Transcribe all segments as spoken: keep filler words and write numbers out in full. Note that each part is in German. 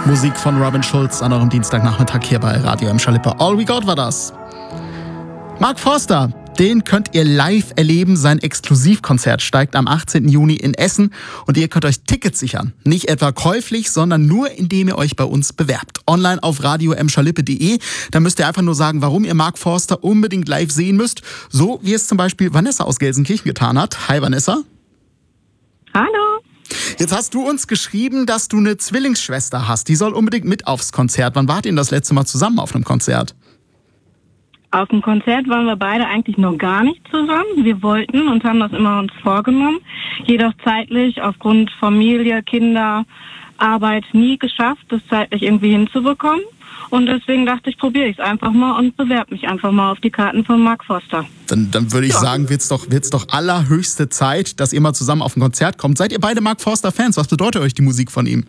Musik von Robin Schulz an eurem Dienstagnachmittag hier bei Radio Emscher-Lippe. All We Got war das. Mark Forster, den könnt ihr live erleben. Sein Exklusivkonzert steigt am achtzehnten Juni in Essen und ihr könnt euch Tickets sichern. Nicht etwa käuflich, sondern nur indem ihr euch bei uns bewerbt. Online auf radio emscherlippe punkt de. Da müsst ihr einfach nur sagen, warum ihr Mark Forster unbedingt live sehen müsst. So wie es zum Beispiel Vanessa aus Gelsenkirchen getan hat. Hi Vanessa. Hallo. Jetzt hast du uns geschrieben, dass du eine Zwillingsschwester hast. Die soll unbedingt mit aufs Konzert. Wann wart ihr denn das letzte Mal zusammen auf einem Konzert? Auf dem Konzert waren wir beide eigentlich noch gar nicht zusammen. Wir wollten und haben das immer uns vorgenommen. Jedoch zeitlich aufgrund Familie, Kinder, Arbeit nie geschafft, das zeitlich irgendwie hinzubekommen. Und deswegen dachte ich, probiere ich es einfach mal und bewerbe mich einfach mal auf die Karten von Mark Forster. Dann, dann würde ich ja. sagen, wird's doch, wird's doch allerhöchste Zeit, dass ihr mal zusammen auf ein Konzert kommt. Seid ihr beide Mark Forster-Fans? Was bedeutet euch die Musik von ihm?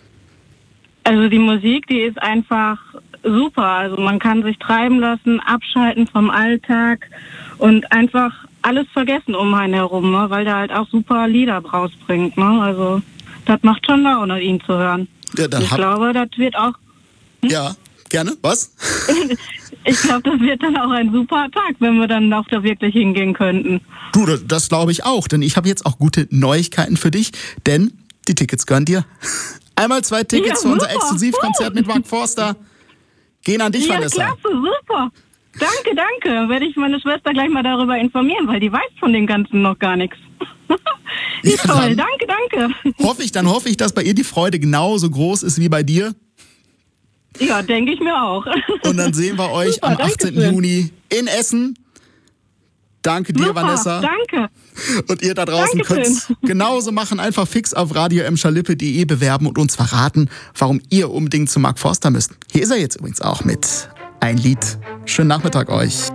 Also die Musik, die ist einfach super. Also man kann sich treiben lassen, abschalten vom Alltag und einfach alles vergessen um einen herum, ne? Weil der halt auch super Lieder rausbringt. Ne? Also das macht schon Laune, ihn zu hören. Ja, dann ich hab... glaube, das wird auch... Hm? Ja, gerne. Was? Ich glaube, das wird dann auch ein super Tag, wenn wir dann auch da wirklich hingehen könnten. Du, das, das glaube ich auch, denn ich habe jetzt auch gute Neuigkeiten für dich, denn die Tickets gehören dir. Einmal zwei Tickets ja, für unser Exklusivkonzert mit Mark Forster. Gehen an dich, ja, Vanessa. Ja, klasse, super. Danke, danke. Dann werde ich meine Schwester gleich mal darüber informieren, weil die weiß von dem Ganzen noch gar nichts. Wie ja, toll, danke, danke. Hoffe ich, dann hoffe ich, dass bei ihr die Freude genauso groß ist wie bei dir. Ja, denke ich mir auch. Und dann sehen wir euch super, am achtzehnten Juni in Essen. Danke dir, super, Vanessa. Danke. Und ihr da draußen könnt es genauso machen. Einfach fix auf radio emscherlippe punkt de bewerben und uns verraten, warum ihr unbedingt zu Mark Forster müsst. Hier ist er jetzt übrigens auch mit ein Lied. Schönen Nachmittag euch.